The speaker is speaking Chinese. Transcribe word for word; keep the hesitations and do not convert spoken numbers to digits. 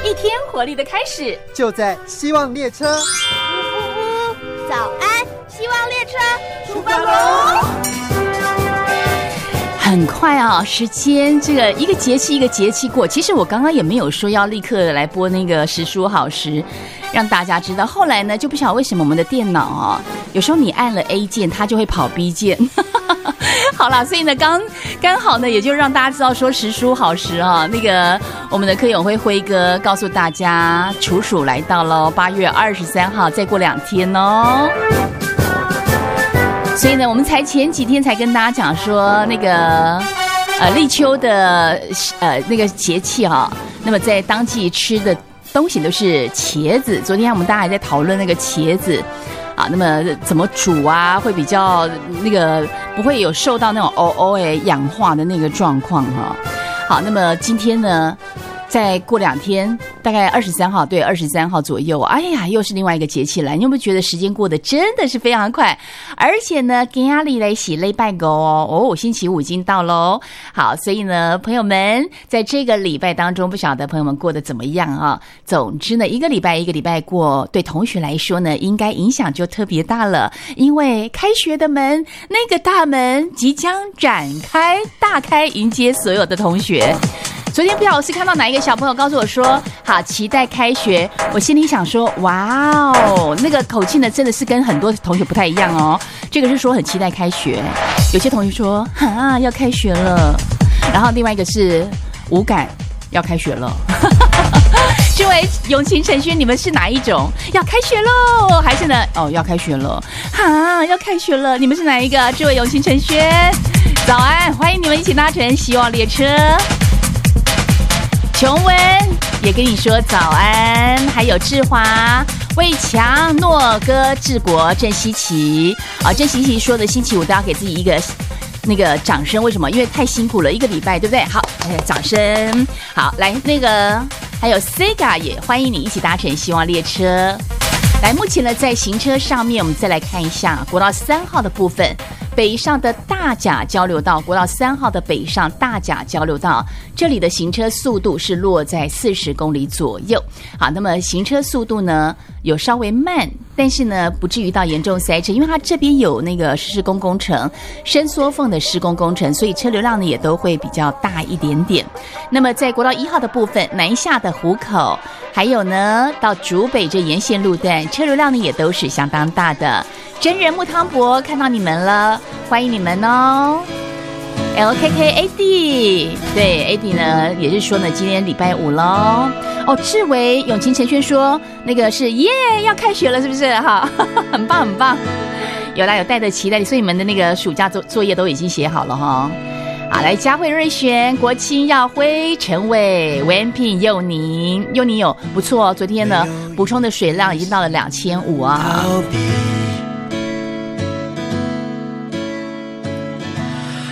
一天活力的开始就在希望列车。 呜呜呜，早安，希望列车出发喽！ 很快啊，时间这个一个节气一个节气过。其实我刚刚也没有说要立刻来播那个时书好时，让大家知道。后来呢，就不晓得为什么我们的电脑啊，有时候你按了 A 键，它就会跑 B 键。好啦，所以呢，刚刚好呢，也就让大家知道说时书好时啊，那个我们的柯永辉辉哥告诉大家，处暑来到了八月二十三号，再过两天哦。所以呢，我们才前几天才跟大家讲说那个呃立秋的呃那个节气哈、啊，那么在当季吃的东西都是茄子。昨天我们大家还在讨论那个茄子啊，那么怎么煮啊，会比较那个不会有受到那种哦哦诶氧化的那个状况哈、啊。好，那么今天呢，再过两天，大概二十三号，对，二十三号左右，哎呀，又是另外一个节气来。你有没有觉得时间过得真的是非常快？而且呢，今天来洗礼拜五哦，哦，星期五已经到喽。好，所以呢，朋友们，在这个礼拜当中，不晓得朋友们过得怎么样啊？总之呢，一个礼拜一个礼拜过，对同学来说呢，应该影响就特别大了，因为开学的门，那个大门即将展开，大开迎接所有的同学。昨天不晓得是看到哪一个小朋友告诉我说好期待开学，我心里想说哇哦，那个口气呢真的是跟很多同学不太一样哦。这个是说很期待开学，有些同学说哈要开学了，然后另外一个是无感要开学了。这位永晴陈轩，你们是哪一种？要开学喽，还是呢？哦，要开学了，哈要开学了，你们是哪一个？这位永晴陈轩，早安，欢迎你们一起搭乘希望列车。琼文也跟你说早安，还有志华、魏强、诺哥、治国、郑希琪啊，郑希琪说的星期五都要给自己一个那个掌声，为什么？因为太辛苦了，一个礼拜，对不对？好，掌声。好，来那个还有 Sega 也欢迎你一起搭乘希望列车。来，目前呢在行车上面，我们再来看一下国道三号的部分。北上的大甲交流道，国道三号的北上大甲交流道，这里的行车速度是落在四十公里左右。好，那么行车速度呢有稍微慢，但是呢不至于到严重塞车，因为它这边有那个施工工程，伸缩缝的施工工程，所以车流量呢也都会比较大一点点。那么在国道一号的部分，南下的湖口，还有呢到竹北这沿线路段，车流量呢也都是相当大的。真人木汤博看到你们了，欢迎你们哦。L K K A D 对 A D 呢也是说呢今天礼拜五咯。哦，志伟永晴陈轩说那个是耶要开学了是不是哈？很棒很棒，有啦有带着期待，所以你们的那个暑假作作业都已经写好了哈。好，来佳慧、瑞璇、国清、耀辉、陈伟、韦恩聘、佑宁，佑宁有不错哦，昨天呢补充的水量已经到了两千五啊。